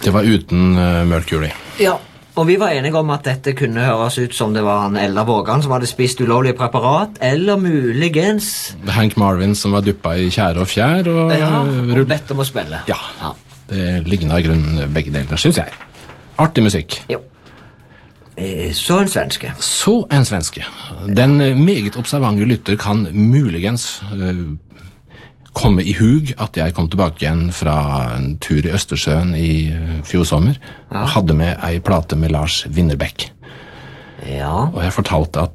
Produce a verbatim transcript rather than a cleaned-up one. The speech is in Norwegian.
Det var uten uh, Mercury. Ja, og vi var enige om at dette kunne høres ut som det var han Ella Vågan som hadde spist ulovlige preparat, eller muligens... Hank Marvin som var duppa i kjære og fjær, og... Ja, og bedt om å spille. Ja, ja. Det ligner i grunnen begge deler, synes jeg. Artig musikk. Jo. Så en svenske. Så en svenske. Den meget observante lytter kan muligens uh, komme i hug at jeg kom tilbake igjen fra en tur i Østersjøen i fjor sommer, ja. Og hadde med ei plate med Lars Winnerbäck. Ja. Og jeg fortalte at